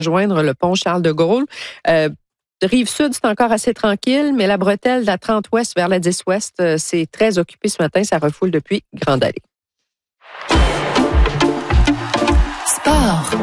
joindre le pont Charles de Gaulle. Rive-Sud, c'est encore assez tranquille, mais la bretelle de la 30 Ouest vers la 10 Ouest, c'est très occupé ce matin. Ça refoule depuis Grande Allée. Sport.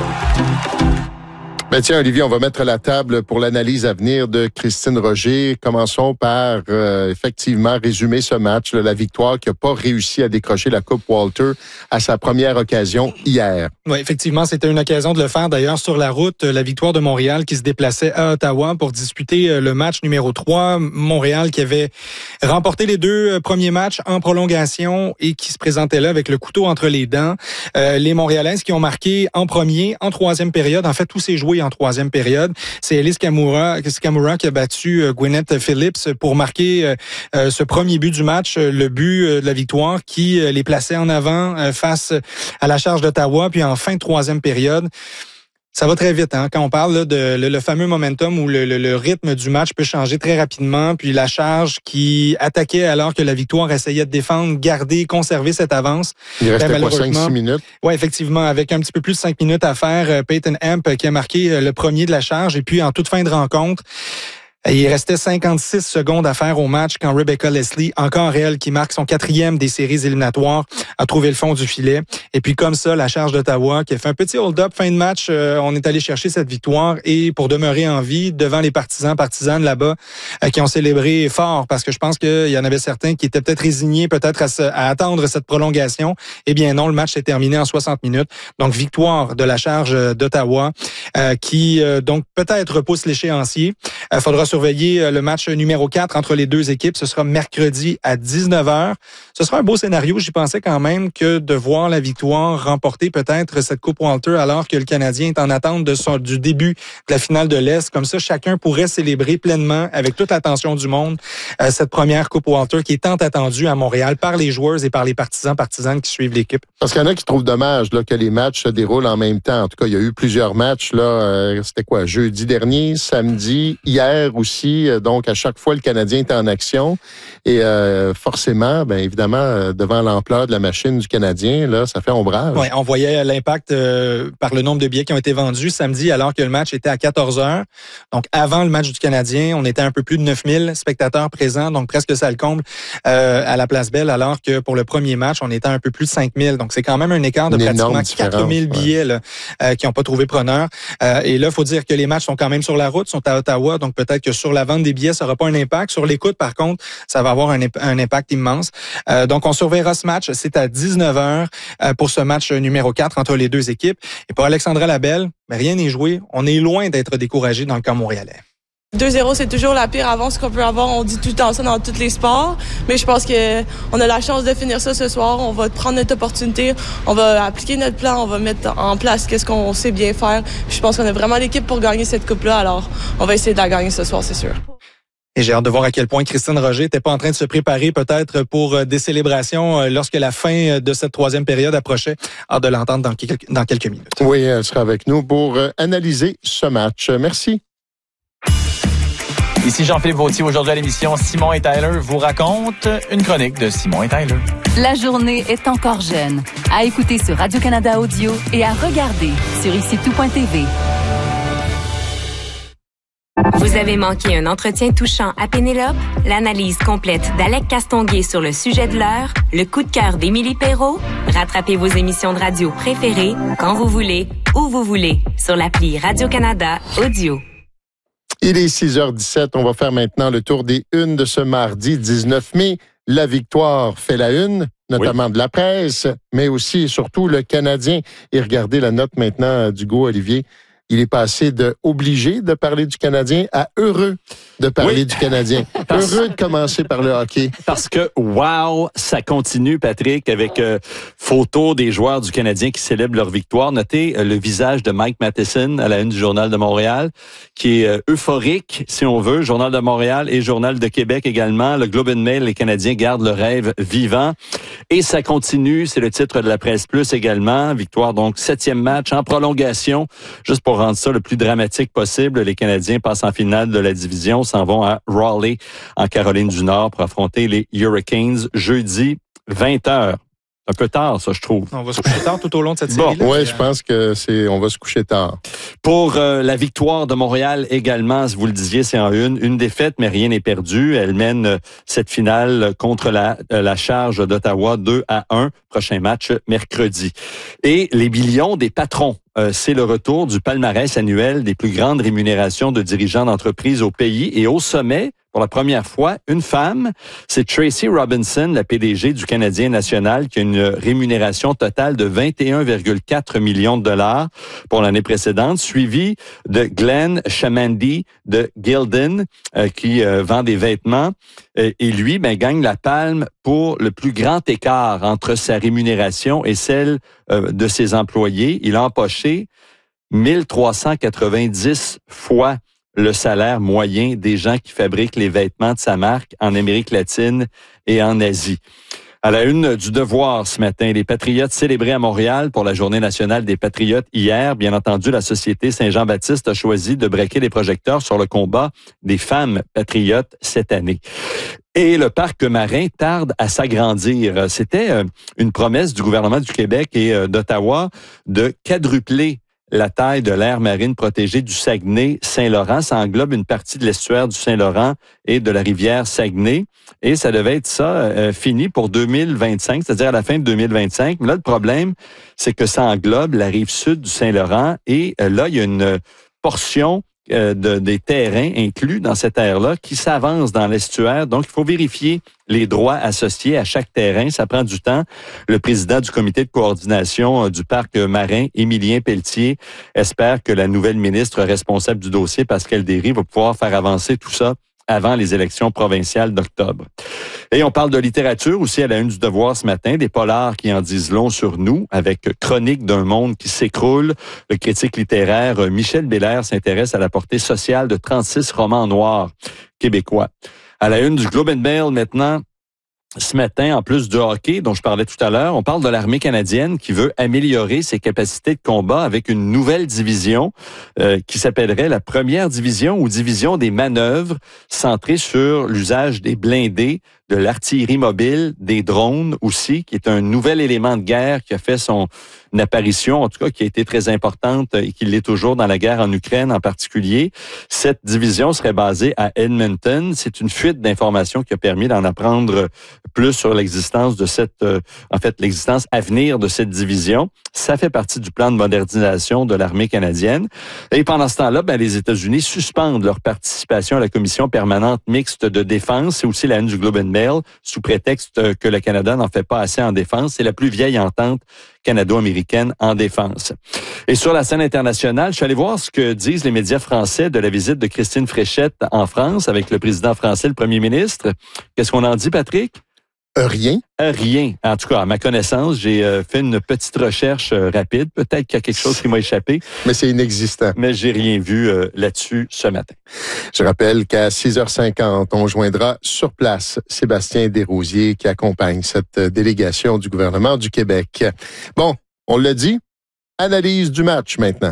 Ben tiens, Olivier, on va mettre la table pour l'analyse à venir de Christine Roger. Commençons par effectivement résumer ce match, la victoire qui n'a pas réussi à décrocher la Coupe Walter à sa première occasion hier. Oui, effectivement, c'était une occasion de le faire. D'ailleurs, sur la route, la victoire de Montréal qui se déplaçait à Ottawa pour disputer le match numéro 3. Montréal qui avait remporté les deux premiers matchs en prolongation et qui se présentait là avec le couteau entre les dents. Les Montréalaises qui ont marqué en premier, en troisième période. En fait, tous ces joueurs en troisième période. C'est Elise Kamura qui a battu Gwyneth Phillips pour marquer ce premier but du match, le but de la victoire qui les plaçait en avant face à la charge d'Ottawa. Puis en fin de troisième période, ça va très vite, hein. Quand on parle là, de le fameux momentum où le rythme du match peut changer très rapidement, puis la charge qui attaquait alors que la victoire essayait de défendre, garder, conserver cette avance. Il restait quoi, 5-6 minutes? Oui, effectivement, avec un petit peu plus de 5 minutes à faire, Peyton Amp qui a marqué le premier de la charge, et puis en toute fin de rencontre, il restait 56 secondes à faire au match quand Rebecca Leslie, encore elle, qui marque son 4e des séries éliminatoires, a trouvé le fond du filet. Et puis comme ça, la charge d'Ottawa qui a fait un petit hold-up fin de match, on est allé chercher cette victoire et pour demeurer en vie devant les partisanes là-bas qui ont célébré fort parce que je pense qu'il y en avait certains qui étaient peut-être résignés à attendre cette prolongation. Eh bien non, le match s'est terminé en 60 minutes. Donc victoire de la charge d'Ottawa qui donc peut-être repousse l'échéancier. Faudra surveiller le match numéro 4 entre les deux équipes. Ce sera mercredi à 19h. Ce sera un beau scénario. J'y pensais quand même que de voir la victoire remporter peut-être cette Coupe Walter alors que le Canadien est en attente du début de la finale de l'Est. Comme ça, chacun pourrait célébrer pleinement, avec toute l'attention du monde, cette première Coupe Walter qui est tant attendue à Montréal par les joueurs et par les partisanes qui suivent l'équipe. Parce qu'il y en a qui trouvent dommage là, que les matchs se déroulent en même temps. En tout cas, il y a eu plusieurs matchs. Là, c'était quoi? Jeudi dernier, samedi, hier aussi. Donc, à chaque fois, le Canadien était en action. Et forcément, bien évidemment, devant l'ampleur de la machine du Canadien, là, ça fait ombrage. Oui, on voyait l'impact par le nombre de billets qui ont été vendus samedi alors que le match était à 14h. Donc, avant le match du Canadien, on était un peu plus de 9000 spectateurs présents, donc presque ça le comble à la Place Belle, alors que pour le premier match, on était à un peu plus de 5000. Donc, c'est quand même un écart de pratiquement 4000 billets là, qui n'ont pas trouvé preneur. Et là, il faut dire que les matchs sont quand même sur la route, sont à Ottawa, donc peut-être que sur la vente des billets, ça n'aura pas un impact. Sur l'écoute, par contre, ça va avoir un impact immense. Donc, on surveillera ce match. C'est à 19h pour ce match numéro 4 entre les deux équipes. Et pour Alexandra Labelle, rien n'est joué. On est loin d'être découragé dans le camp montréalais. 2-0, c'est toujours la pire avance qu'on peut avoir. On dit tout le temps ça dans tous les sports. Mais je pense qu'on a la chance de finir ça ce soir. On va prendre notre opportunité. On va appliquer notre plan. On va mettre en place qu'est-ce qu'on sait bien faire. Puis je pense qu'on a vraiment l'équipe pour gagner cette coupe-là. Alors, on va essayer de la gagner ce soir, c'est sûr. Et j'ai hâte de voir à quel point Christine Roger n'était pas en train de se préparer peut-être pour des célébrations lorsque la fin de cette troisième période approchait. Hâte de l'entendre dans quelques minutes. Oui, elle sera avec nous pour analyser ce match. Merci. Ici Jean-Philippe Vautier. Aujourd'hui à l'émission, Simon et Tyler vous racontent une chronique de Simon et Tyler. La journée est encore jeune. À écouter sur Radio-Canada Audio et à regarder sur ici-tout.tv. Vous avez manqué un entretien touchant à Pénélope? L'analyse complète d'Alec Castonguay sur le sujet de l'heure? Le coup de cœur d'Émilie Perrault? Rattrapez vos émissions de radio préférées quand vous voulez, où vous voulez, sur l'appli Radio-Canada Audio. Il est 6h17. On va faire maintenant le tour des unes de ce mardi 19 mai. La victoire fait la une, notamment de la presse, mais aussi et surtout le Canadien. Et regardez la note maintenant d'Hugo Olivier. Il est passé de obligé de parler du Canadien à heureux de parler du Canadien. Heureux de commencer par le hockey. Parce que, wow, ça continue, Patrick, avec photos des joueurs du Canadien qui célèbrent leur victoire. Notez le visage de Mike Matheson à la une du Journal de Montréal, qui est euphorique, si on veut. Journal de Montréal et Journal de Québec également. Le Globe and Mail, les Canadiens gardent le rêve vivant. Et ça continue, c'est le titre de la Presse Plus également. Victoire, donc, 7e match en prolongation. Juste pour rendre ça le plus dramatique possible, les Canadiens passent en finale de la division, s'en vont à Raleigh, en Caroline du Nord, pour affronter les Hurricanes jeudi 20h. Un peu tard, ça, je trouve. On va se coucher tard tout au long de cette série-là. Oui, je pense que on va se coucher tard. Pour la victoire de Montréal également, vous le disiez, c'est en une défaite, mais rien n'est perdu. Elle mène cette finale contre la Charge d'Ottawa 2-1. Prochain match mercredi. Et les millions des patrons. C'est le retour du palmarès annuel des plus grandes rémunérations de dirigeants d'entreprises au pays. Et au sommet, pour la première fois, une femme, c'est Tracy Robinson, la PDG du Canadien national, qui a une rémunération totale de 21,4 millions de dollars pour l'année précédente, suivie de Glenn Chamandy de Gildan, qui vend des vêtements. Et lui, gagne la palme pour le plus grand écart entre sa rémunération et celle de ses employés. Il a empoché 1390 fois le salaire moyen des gens qui fabriquent les vêtements de sa marque en Amérique latine et en Asie. À la une du Devoir ce matin, les Patriotes célébrés à Montréal pour la Journée nationale des Patriotes hier. Bien entendu, la Société Saint-Jean-Baptiste a choisi de braquer les projecteurs sur le combat des femmes patriotes cette année. Et le parc marin tarde à s'agrandir. C'était une promesse du gouvernement du Québec et d'Ottawa de quadrupler la taille de l'aire marine protégée du Saguenay-Saint-Laurent. Ça englobe une partie de l'estuaire du Saint-Laurent et de la rivière Saguenay. Et ça devait être fini pour 2025, c'est-à-dire à la fin de 2025. Mais là, le problème, c'est que ça englobe la rive sud du Saint-Laurent. Et là, il y a une portion des terrains inclus dans cette aire-là qui s'avance dans l'estuaire. Donc, il faut vérifier les droits associés à chaque terrain. Ça prend du temps. Le président du comité de coordination du parc marin, Émilien Pelletier, espère que la nouvelle ministre responsable du dossier, Pascale Derry, va pouvoir faire avancer tout ça avant les élections provinciales d'octobre. Et on parle de littérature aussi à la une du Devoir ce matin, des polars qui en disent long sur nous, avec Chronique d'un monde qui s'écroule. Le critique littéraire Michel Belair s'intéresse à la portée sociale de 36 romans noirs québécois. À la une du Globe and Mail maintenant, ce matin, en plus du hockey dont je parlais tout à l'heure, on parle de l'armée canadienne qui veut améliorer ses capacités de combat avec une nouvelle division qui s'appellerait la première division ou division des manœuvres, centrée sur l'usage des blindés, de l'artillerie mobile, des drones aussi, qui est un nouvel élément de guerre qui a fait son apparition, en tout cas qui a été très importante et qui l'est toujours dans la guerre en Ukraine en particulier. Cette division serait basée à Edmonton. C'est une fuite d'informations qui a permis d'en apprendre plus sur l'existence de l'existence à venir de cette division. Ça fait partie du plan de modernisation de l'armée canadienne. Et pendant ce temps-là, les États-Unis suspendent leur participation à la commission permanente mixte de défense. C'est aussi la une du Globe and Mail, sous prétexte que le Canada n'en fait pas assez en défense. C'est la plus vieille entente canado-américaine en défense. Et sur la scène internationale, je suis allé voir ce que disent les médias français de la visite de Christine Fréchette en France avec le président français, le premier ministre. Qu'est-ce qu'on en dit, Patrick? Rien. Rien. En tout cas, à ma connaissance, j'ai fait une petite recherche rapide. Peut-être qu'il y a quelque chose qui m'a échappé. Mais c'est inexistant. Mais j'ai rien vu là-dessus ce matin. Je rappelle qu'à 6h50, on joindra sur place Sébastien Desrosiers qui accompagne cette délégation du gouvernement du Québec. Bon, on l'a dit, analyse du match maintenant.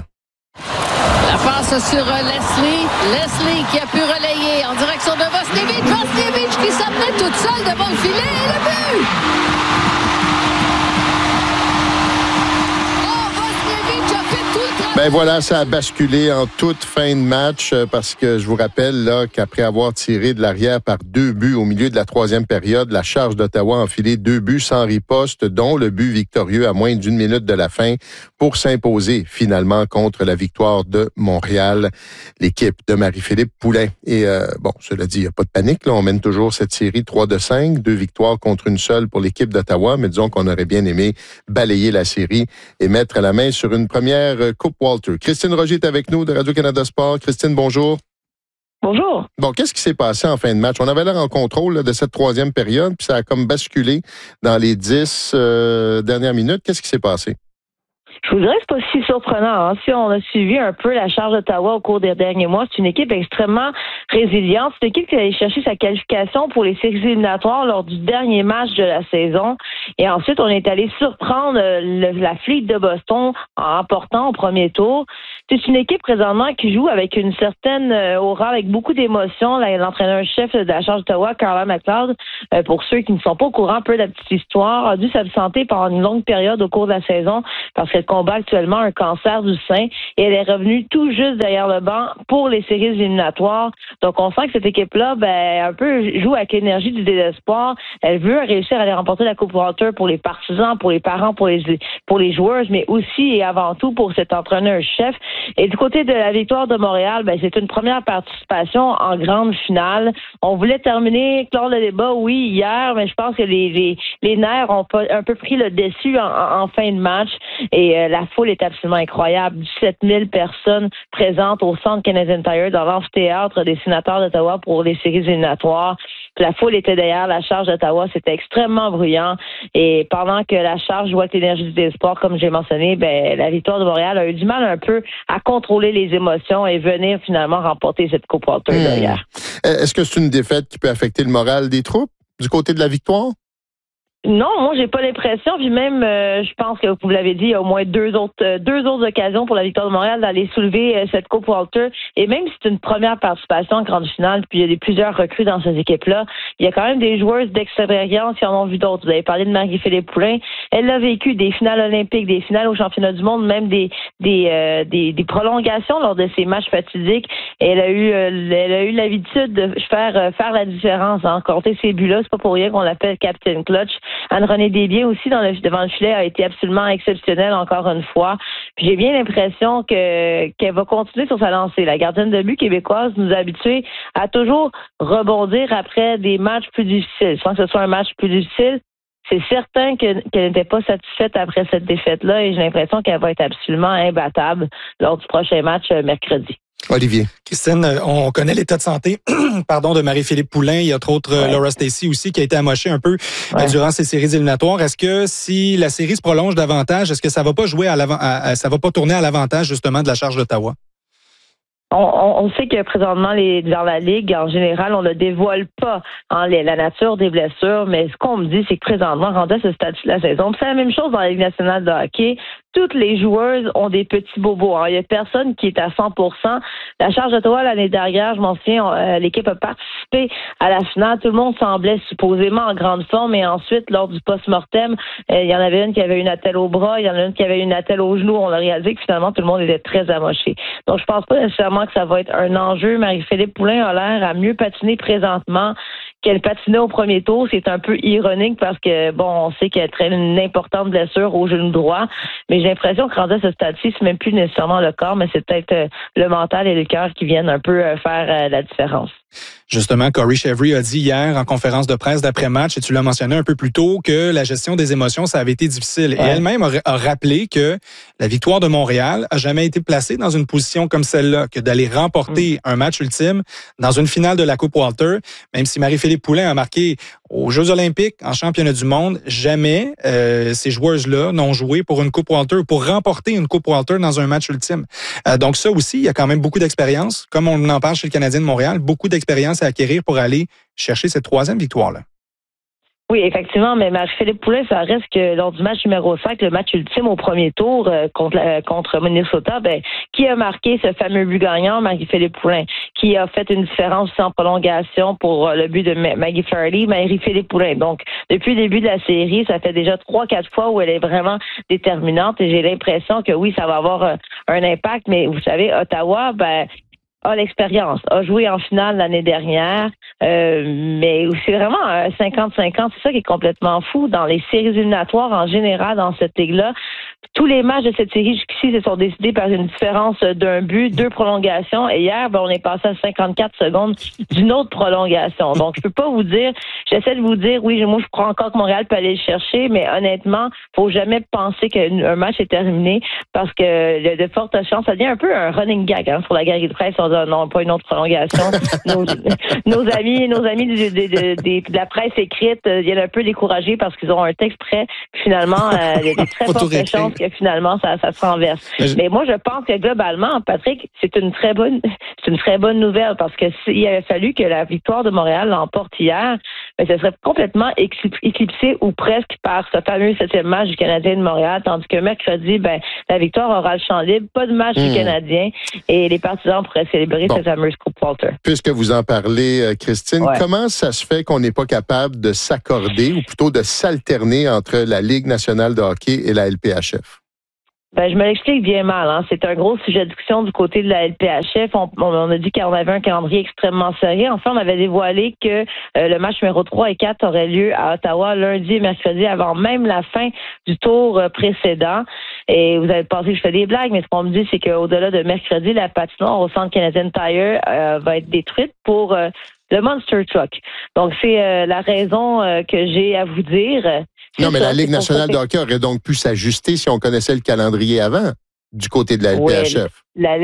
La passe sur Leslie. Leslie qui a pu relayer en direction de Vosnevic. Vosnevic qui s'amenait toute seule devant le filet et le but! Oh, Vosnevic a fait tout le travail. Ben voilà, ça a basculé en toute fin de match parce que je vous rappelle là qu'après avoir tiré de l'arrière par 2 buts au milieu de la 3e période, la Charge d'Ottawa a enfilé 2 buts sans riposte, dont le but victorieux à moins d'1 minute de la fin pour s'imposer finalement contre la victoire de Montréal, l'équipe de Marie-Philippe Poulin. Et cela dit, il n'y a pas de panique. Là, on mène toujours cette série 3-5, 2 victoires contre une seule pour l'équipe d'Ottawa, mais disons qu'on aurait bien aimé balayer la série et mettre la main sur une première Coupe Walter. Christine Roger est avec nous de Radio-Canada Sport. Christine, bonjour. Bonjour. Bon, qu'est-ce qui s'est passé en fin de match? On avait l'air en contrôle là, de cette 3e période, puis ça a comme basculé dans les 10 dernières minutes. Qu'est-ce qui s'est passé? Je vous dirais que c'est pas si surprenant. Si on a suivi un peu la charge d'Ottawa au cours des derniers mois, c'est une équipe extrêmement résiliente. C'est une équipe qui a allé chercher sa qualification pour les séries éliminatoires lors du dernier match de la saison. Et ensuite, on est allé surprendre la Fleet de Boston en emportant au premier tour. C'est une équipe présentement qui joue avec une certaine aura, avec beaucoup d'émotions. L'entraîneur-chef de la charge d'Ottawa, Carla McLeod, pour ceux qui ne sont pas au courant un peu de la petite histoire, a dû s'absenter pendant une longue période au cours de la saison parce qu'elle combat actuellement un cancer du sein et elle est revenue tout juste derrière le banc pour les séries éliminatoires. Donc, on sent que cette équipe-là, un peu joue avec l'énergie du désespoir. Elle veut réussir à aller remporter la Coupe Walter pour les partisans, pour les parents, pour les joueurs, mais aussi et avant tout pour cet entraîneur-chef. Et du côté de la victoire de Montréal, c'est une première participation en grande finale. On voulait clore le débat, oui, hier, mais je pense que les nerfs ont un peu pris le dessus en fin de match. Et la foule est absolument incroyable. 17 000 personnes présentes au centre Canadian Tire dans l'amphithéâtre des Sénateurs d'Ottawa pour les séries éliminatoires. La foule était derrière la charge d'Ottawa. C'était extrêmement bruyant. Et pendant que la charge jouait avec l'énergie du désespoir, comme j'ai mentionné, la victoire de Montréal a eu du mal un peu à contrôler les émotions et venir finalement remporter cette Coupe Walter hier. Est-ce que c'est une défaite qui peut affecter le moral des troupes du côté de la victoire? Non, moi j'ai pas l'impression. Puis même, je pense que vous l'avez dit, il y a au moins deux autres occasions pour la victoire de Montréal d'aller soulever cette Coupe Walter. Et même si c'est une première participation en grande finale, puis il y a plusieurs recrues dans ces équipes-là, il y a quand même des joueuses d'expérience qui en ont vu d'autres. Vous avez parlé de Marie-Philippe Poulin. Elle a vécu des finales olympiques, des finales au championnat du monde, même des prolongations lors de ces matchs fatidiques. Et elle a eu l'habitude de faire la différence, compter ces buts-là. C'est pas pour rien qu'on l'appelle Captain Clutch. Anne-Renée Desbiens aussi devant le filet a été absolument exceptionnelle encore une fois. Puis j'ai bien l'impression qu'elle va continuer sur sa lancée. La gardienne de but québécoise nous a habitués à toujours rebondir après des matchs plus difficiles. Sans que ce soit un match plus difficile, c'est certain qu'elle n'était pas satisfaite après cette défaite-là et j'ai l'impression qu'elle va être absolument imbattable lors du prochain match mercredi. Olivier. Christine, on connaît l'état de santé de Marie-Philippe Poulin. Il y a entre autres Laura Stacey aussi qui a été amochée un peu durant ces séries éliminatoires. Est-ce que si la série se prolonge davantage, est-ce que ça va pas jouer ça va pas tourner à l'avantage justement de la charge d'Ottawa? On sait que présentement, dans la Ligue, en général, on ne dévoile pas la nature des blessures, mais ce qu'on me dit, c'est que présentement, rendu à ce stade de la saison, c'est la même chose dans la Ligue nationale de hockey. Toutes les joueuses ont des petits bobos. Il n'y a personne qui est à 100%. La charge d'Ottawa, l'année dernière, je m'en souviens, l'équipe a participé à la finale. Tout le monde semblait supposément en grande forme. Et ensuite, lors du post-mortem, il y en avait une qui avait une attelle au bras, il y en a une qui avait une attelle au genou. On a réalisé que finalement, tout le monde était très amoché. Donc, je pense pas nécessairement que ça va être un enjeu. Marie-Philippe Poulin a l'air à mieux patiner présentement qu'elle patinait au premier tour. C'est un peu ironique parce que, on sait qu'elle traîne une importante blessure au genou droit. Mais j'ai l'impression que rendu à ce stade-ci, c'est même plus nécessairement le corps, mais c'est peut-être le mental et le cœur qui viennent un peu faire la différence. Justement, Corey Chevry a dit hier en conférence de presse d'après-match, et tu l'as mentionné un peu plus tôt, que la gestion des émotions, ça avait été difficile. Ouais. Et elle-même a rappelé que la victoire de Montréal a jamais été placée dans une position comme celle-là, que d'aller remporter un match ultime dans une finale de la Coupe Walter, même si Marie-Philippe Poulin a marqué aux Jeux olympiques, en championnat du monde, jamais ces joueuses-là n'ont joué pour une Coupe Walter ou pour remporter une Coupe Walter dans un match ultime. Donc ça aussi, il y a quand même beaucoup d'expérience, comme on en parle chez le Canadien de Montréal, beaucoup d'expérience à acquérir pour aller chercher cette troisième victoire-là. Oui, effectivement, mais Marie-Philippe Poulin, ça reste que lors du match numéro 5, le match ultime au premier tour contre Minnesota, qui a marqué ce fameux but gagnant, Marie-Philippe Poulin, qui a fait une différence en prolongation pour le but de Maggie Flaherty, Marie-Philippe Poulin. Donc, depuis le début de la série, ça fait déjà 3-4 fois où elle est vraiment déterminante et j'ai l'impression que oui, ça va avoir un impact, mais vous savez, Ottawa, a l'expérience, a joué en finale l'année dernière, mais c'est vraiment 50-50, c'est ça qui est complètement fou dans les séries éliminatoires en général dans cette ligue-là. Tous les matchs de cette série jusqu'ici se sont décidés par une différence d'un but, 2 prolongations, et hier, on est passé à 54 secondes d'une autre prolongation. Donc, je peux pas vous dire, j'essaie de vous dire, oui, moi, je crois encore que Montréal peut aller le chercher, mais honnêtement, faut jamais penser qu'un match est terminé parce que de fortes chances, ça devient un peu un running gag sur la galerie de presse. On dit, non, pas une autre prolongation. nos amis de la presse écrite viennent un peu découragés parce qu'ils ont un texte prêt. Puis finalement, il y a des très fortes chances que finalement ça se renverse. Mais moi, je pense que globalement, Patrick, c'est une très bonne nouvelle parce que s'il avait fallu que la victoire de Montréal l'emporte hier, ben, ce serait complètement éclipsé ou presque par ce fameux 7e match du Canadien de Montréal, tandis que mercredi, ben, la victoire aura le champ libre, pas de match du Canadien et les partisans pourraient célébrer cette fameuse Coupe Walter. Puisque vous en parlez, Christine, comment ça se fait qu'on n'est pas capable de s'accorder ou plutôt de s'alterner entre la Ligue nationale de hockey et la LPHF? Ben, je me l'explique bien mal. Hein. C'est un gros sujet de discussion du côté de la LPHF. On a dit qu'on avait un calendrier extrêmement serré. Enfin, on avait dévoilé que le match numéro 3 et 4 aurait lieu à Ottawa lundi et mercredi avant même la fin du tour précédent. Et vous avez pensé que je fais des blagues, mais ce qu'on me dit, c'est qu'au-delà de mercredi, la patinoire au centre Canadian Tire va être détruite pour le Monster Truck. Donc, c'est la raison que j'ai à vous dire. Non, mais la Ligue nationale de hockey aurait donc pu s'ajuster si on connaissait le calendrier avant, du côté de la LPHF.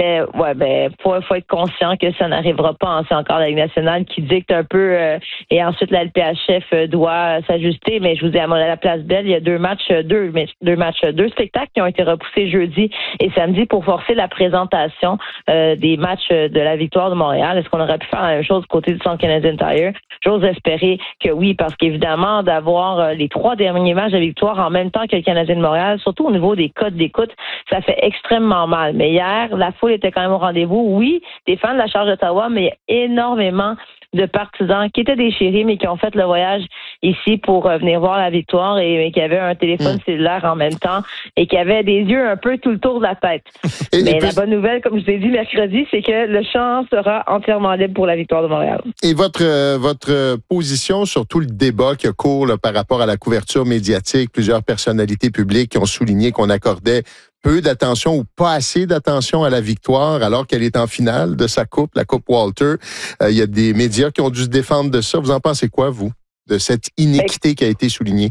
Faut être conscient que ça n'arrivera pas. C'est encore la Ligue nationale qui dicte un peu et ensuite la LPHF doit s'ajuster. Mais je vous dis, à la Place Belle, il y a deux spectacles qui ont été repoussés jeudi et samedi pour forcer la présentation des matchs de la victoire de Montréal. Est-ce qu'on aurait pu faire la même chose du côté du centre Canadian Tire? J'ose espérer que oui, parce qu'évidemment, d'avoir les 3 derniers matchs de victoire en même temps que le Canadien de Montréal, surtout au niveau des codes d'écoute, ça fait extrêmement mal. Mais hier, la foule était quand même au rendez-vous. Oui, des fans de la Charge d'Ottawa, mais il y a énormément de partisans qui étaient déchirés, mais qui ont fait le voyage ici pour venir voir la victoire et qui avaient un téléphone cellulaire en même temps et qui avaient des yeux un peu tout le tour de la tête. Mais la bonne nouvelle, comme je vous ai dit mercredi, c'est que le champ sera entièrement libre pour la victoire de Montréal. Et votre position sur tout le débat qui court là, par rapport à la couverture médiatique, plusieurs personnalités publiques qui ont souligné qu'on accordait peu d'attention ou pas assez d'attention à la victoire alors qu'elle est en finale de sa coupe, la Coupe Walter. Il y a des médias qui ont dû se défendre de ça. Vous en pensez quoi, vous, de cette inéquité qui a été soulignée?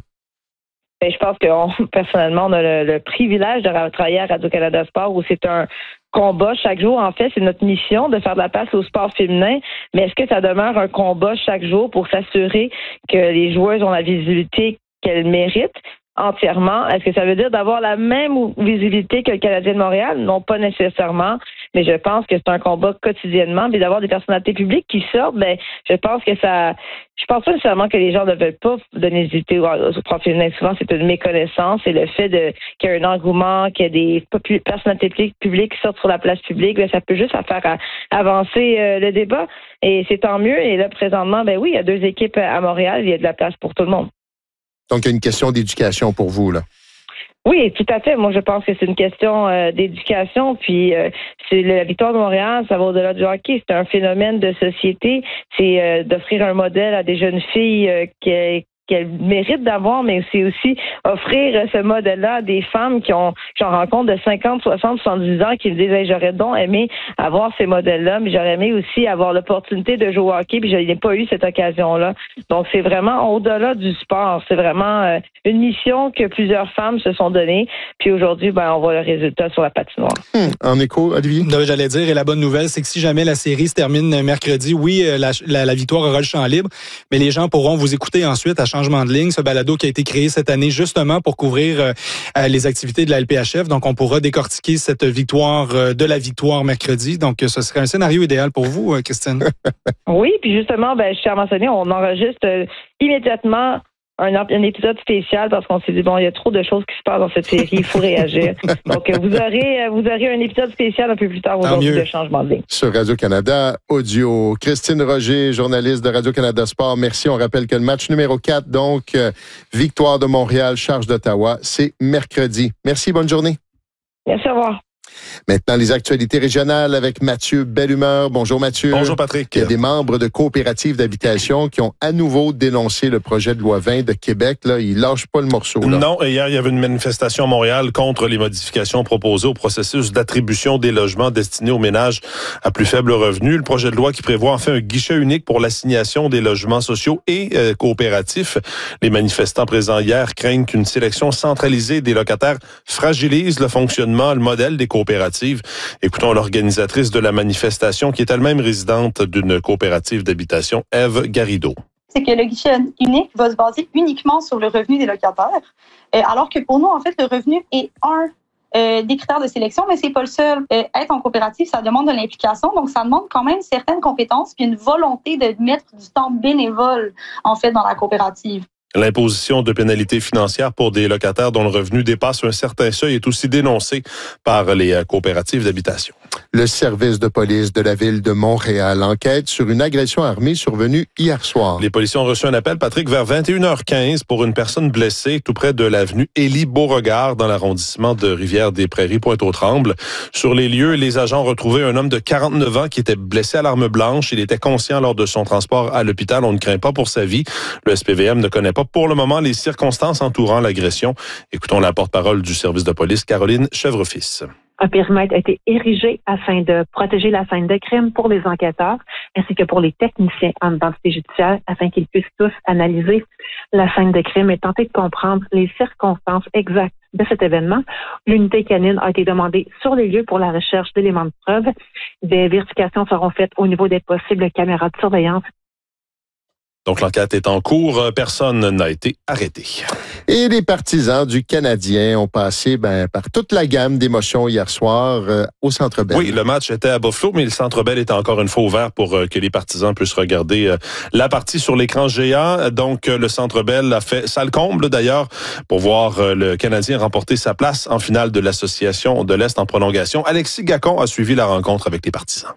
Je pense que personnellement, on a le privilège de travailler à Radio-Canada Sport où c'est un combat chaque jour. En fait, c'est notre mission de faire de la place au sport féminin. Mais est-ce que ça demeure un combat chaque jour pour s'assurer que les joueuses ont la visibilité qu'elles méritent? Entièrement. Est-ce que ça veut dire d'avoir la même visibilité que le Canadien de Montréal? Non, pas nécessairement, mais je pense que c'est un combat quotidiennement. Puis d'avoir des personnalités publiques qui sortent, je pense pas nécessairement que les gens ne veulent pas donner visibilité au sport féminin. Souvent, c'est une méconnaissance et le fait qu'il y a un engouement, qu'il y a des personnalités publiques qui sortent sur la place publique, ça peut juste faire avancer le débat. Et c'est tant mieux. Et là, présentement, oui, il y a 2 équipes à Montréal, il y a de la place pour tout le monde. Donc, il y a une question d'éducation pour vous, là. Oui, tout à fait. Moi, je pense que c'est une question d'éducation. Puis, c'est la victoire de Montréal, ça va au-delà du hockey. C'est un phénomène de société. C'est d'offrir un modèle à des jeunes filles qu'elles méritent d'avoir, mais c'est aussi offrir ce modèle-là à des femmes j'en rencontre de 50, 60, 70 ans qui me disent j'aurais donc aimé avoir ces modèles-là, mais j'aurais aimé aussi avoir l'opportunité de jouer au hockey, puis je n'ai pas eu cette occasion-là. Donc, c'est vraiment au-delà du sport. C'est vraiment une mission que plusieurs femmes se sont données. Puis aujourd'hui, on voit le résultat sur la patinoire. En écho, Olivier? J'allais dire, et la bonne nouvelle, c'est que si jamais la série se termine mercredi, oui, la victoire aura le champ libre, mais les gens pourront vous écouter ensuite à Changement de ligne, ce balado qui a été créé cette année justement pour couvrir les activités de la LPHF. Donc, on pourra décortiquer cette victoire de la victoire mercredi. Donc, ce serait un scénario idéal pour vous, Christine. Oui, puis justement, je tiens à mentionner, on enregistre immédiatement un épisode spécial parce qu'on s'est dit, il y a trop de choses qui se passent dans cette série, il faut réagir. Donc, vous aurez un épisode spécial un peu plus tard aujourd'hui de Changement de ligne. Sur Radio-Canada Audio. Christine Roger, journaliste de Radio-Canada Sport, merci. On rappelle que le match numéro 4, donc, victoire de Montréal, Charge d'Ottawa, c'est mercredi. Merci, bonne journée. Merci, au revoir. Maintenant, les actualités régionales avec Mathieu Bellumeur. Bonjour Mathieu. Bonjour Patrick. Il y a des membres de coopératives d'habitation qui ont à nouveau dénoncé le projet de loi 20 de Québec. Là, ils lâchent pas le morceau. Là. Non, et hier, il y avait une manifestation à Montréal contre les modifications proposées au processus d'attribution des logements destinés aux ménages à plus faible revenu. Le projet de loi qui prévoit en fait un guichet unique pour l'assignation des logements sociaux et coopératifs. Les manifestants présents hier craignent qu'une sélection centralisée des locataires fragilise le fonctionnement, le modèle des coopératives. coopérative. Écoutons l'organisatrice de la manifestation, qui est elle-même résidente d'une coopérative d'habitation, Ève Garrido. C'est que le guichet unique va se baser uniquement sur le revenu des locataires, alors que pour nous, en fait, le revenu est des critères de sélection, mais c'est pas le seul. Être en coopérative, ça demande de l'implication, donc ça demande quand même certaines compétences puis une volonté de mettre du temps bénévole, en fait, dans la coopérative. L'imposition de pénalités financières pour des locataires dont le revenu dépasse un certain seuil est aussi dénoncée par les coopératives d'habitation. Le service de police de la ville de Montréal enquête sur une agression armée survenue hier soir. Les policiers ont reçu un appel, Patrick, vers 21h15 pour une personne blessée tout près de l'avenue Élie-Beauregard dans l'arrondissement de Rivière-des-Prairies, Pointe-aux-Trembles. Sur les lieux, les agents ont retrouvé un homme de 49 ans qui était blessé à l'arme blanche. Il était conscient lors de son transport à l'hôpital. On ne craint pas pour sa vie. Le SPVM ne connaît pas pour le moment les circonstances entourant l'agression. Écoutons la porte-parole du service de police, Caroline Chèvrefils. Un périmètre a été érigé afin de protéger la scène de crime pour les enquêteurs ainsi que pour les techniciens en identité judiciaire afin qu'ils puissent tous analyser la scène de crime et tenter de comprendre les circonstances exactes de cet événement. L'unité canine a été demandée sur les lieux pour la recherche d'éléments de preuve. Des vérifications seront faites au niveau des possibles caméras de surveillance. Donc, l'enquête est en cours. Personne n'a été arrêté. Et les partisans du Canadien ont passé par toute la gamme d'émotions hier soir au Centre Bell. Oui, le match était à Buffalo, mais le Centre Bell est encore une fois ouvert pour que les partisans puissent regarder la partie sur l'écran géant. Donc, le Centre Bell a fait salle comble, d'ailleurs, pour voir le Canadien remporter sa place en finale de l'Association de l'Est en prolongation. Alexis Gacon a suivi la rencontre avec les partisans.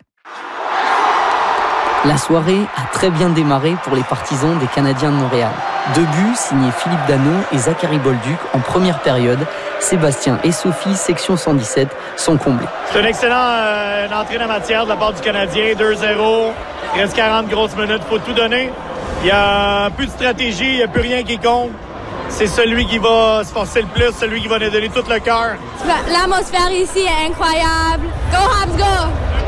La soirée a très bien démarré pour les partisans des Canadiens de Montréal. 2 buts signés Philippe Danault et Zachary Bolduc en première période. Sébastien et Sophie, section 117, sont comblés. C'est une excellente entrée en matière de la part du Canadien. 2-0, il reste 40 grosses minutes, il faut tout donner. Il n'y a plus de stratégie, il n'y a plus rien qui compte. C'est celui qui va se forcer le plus, celui qui va nous donner tout le cœur. L'atmosphère ici est incroyable. Go Habs, go!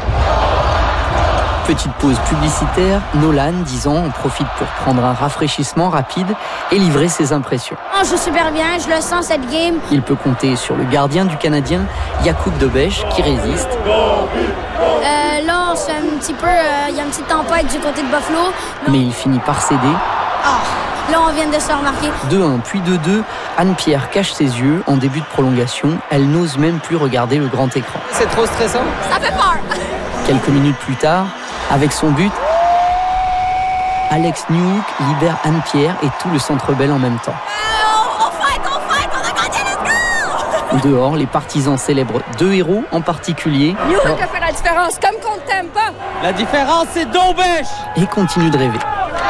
Petite pause publicitaire, Nolan, 10 ans, en profite pour prendre un rafraîchissement rapide et livrer ses impressions. Je joue super bien, je le sens cette game. Il peut compter sur le gardien du Canadien, Jakub Dobeš, qui résiste. Là, c'est un petit peu, il y a une petite tempête du côté de Buffalo. Mais il finit par céder. Là, on vient de se remarquer. 2-1, puis 2-2. Anne-Pierre cache ses yeux en début de prolongation. Elle n'ose même plus regarder le grand écran. C'est trop stressant. Ça fait peur. Quelques minutes plus tard, avec son but, Alex Newhook libère Anne-Pierre et tout le Centre Bell en même temps. On a gagné, let's go! Dehors, les partisans célèbrent 2 héros en particulier. Newhook a fait la différence, comme qu'on ne t'aime pas. La différence, c'est Dobeš! Et continue de rêver.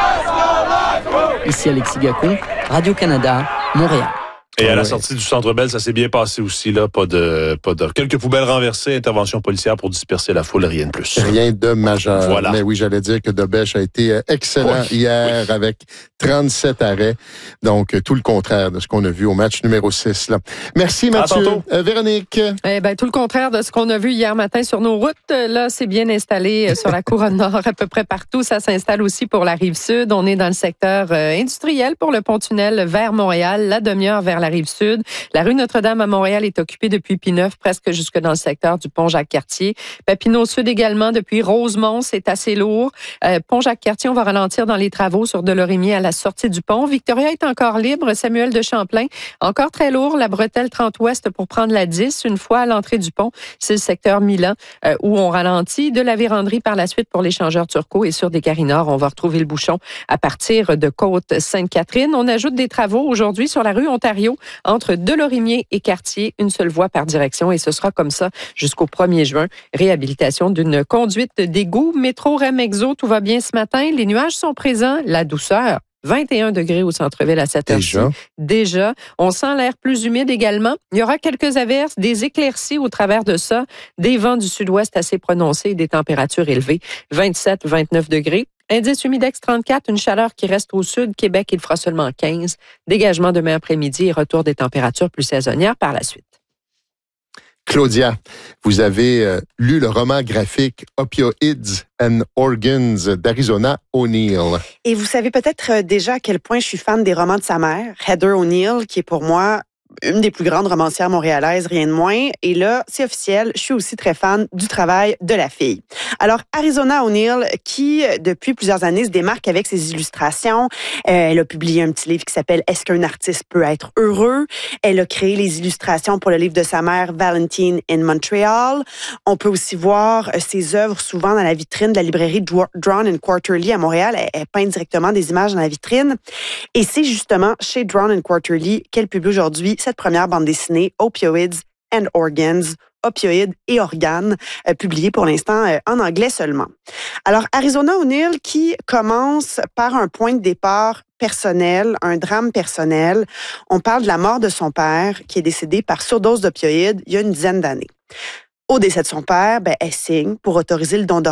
Ici Alexis Gacon, Radio-Canada, Montréal. Et à la sortie du Centre Bell, ça s'est bien passé aussi, là. Pas de quelques poubelles renversées, intervention policière pour disperser la foule, rien de plus. Rien de majeur. Voilà. Mais oui, j'allais dire que Dobeš a été excellent hier avec 37 arrêts. Donc, tout le contraire de ce qu'on a vu au match numéro 6, là. Merci, Mathieu. Véronique. Tout le contraire de ce qu'on a vu hier matin sur nos routes. Là, c'est bien installé sur la couronne nord à peu près partout. Ça s'installe aussi pour la rive sud. On est dans le secteur industriel pour le pont-tunnel vers Montréal, la demi-heure vers la rive sud. La rue Notre-Dame à Montréal est occupée depuis Pie-Neuf, presque jusque dans le secteur du pont Jacques-Cartier. Papineau Sud également, depuis Rosemont, c'est assez lourd. Pont Jacques-Cartier, on va ralentir dans les travaux sur Delorimier à la sortie du pont. Victoria est encore libre. Samuel de Champlain, encore très lourd. La bretelle 30 ouest pour prendre la 10. Une fois à l'entrée du pont, c'est le secteur Milan où on ralentit. De la Vérandrie par la suite pour l'échangeur Turcot et sur Descaries-Nord, on va retrouver le bouchon à partir de Côte-Sainte-Catherine. On ajoute des travaux aujourd'hui sur la rue Ontario entre Delorimier et Cartier, une seule voie par direction et ce sera comme ça jusqu'au 1er juin. Réhabilitation d'une conduite d'égout. Métro Remexo, tout va bien ce matin. Les nuages sont présents, la douceur. 21 degrés au centre-ville à cette heure-ci. Déjà. On sent l'air plus humide également. Il y aura quelques averses, des éclaircies au travers de ça, des vents du sud-ouest assez prononcés et des températures élevées. 27-29 degrés. Indice humidex 34, une chaleur qui reste au sud. Québec, il fera seulement 15. Dégagement demain après-midi et retour des températures plus saisonnières par la suite. Claudia, vous avez lu le roman graphique Opioids and Organs d'Arizona O'Neill. Et vous savez peut-être déjà à quel point je suis fan des romans de sa mère, Heather O'Neill, qui est pour moi une des plus grandes romancières montréalaises, rien de moins. Et là, c'est officiel, je suis aussi très fan du travail de la fille. Alors, Arizona O'Neal, qui, depuis plusieurs années, se démarque avec ses illustrations. Elle a publié un petit livre qui s'appelle « Est-ce qu'un artiste peut être heureux ?» Elle a créé les illustrations pour le livre de sa mère, Valentine in Montreal. On peut aussi voir ses œuvres souvent dans la vitrine de la librairie Drawn and Quarterly à Montréal. Elle peint directement des images dans la vitrine. Et c'est justement chez Drawn and Quarterly qu'elle publie aujourd'hui cette première bande dessinée, Opioids and Organs, opioïdes et organes, publiée pour l'instant en anglais seulement. Alors, Arizona O'Neal qui commence par un point de départ personnel, un drame personnel. On parle de la mort de son père qui est décédé par surdose d'opioïdes il y a une dizaine d'années. Au décès de son père, elle signe pour autoriser le don d'organes